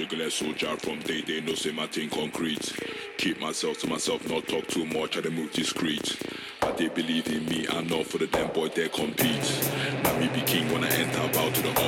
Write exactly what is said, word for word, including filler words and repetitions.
regular soldier from day day, no say my thing concrete. Keep myself to myself, not talk too much, I dey move discreet. But they believe in me, I'm not for the damn boy they compete. Now me be king when I enter, bow to the